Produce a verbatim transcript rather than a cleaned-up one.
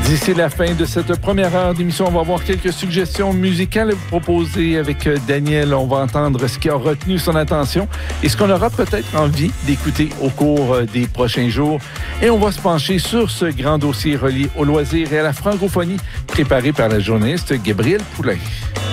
D'ici la fin de cette première heure d'émission, on va avoir quelques suggestions musicales à vous proposer avec Daniel. On va entendre ce qui a retenu son attention et ce qu'on aura peut-être envie d'écouter au cours des prochains jours. Et on va se pencher sur ce grand dossier relié au loisir et à la francophonie préparé par la journaliste Gabrielle Poulain.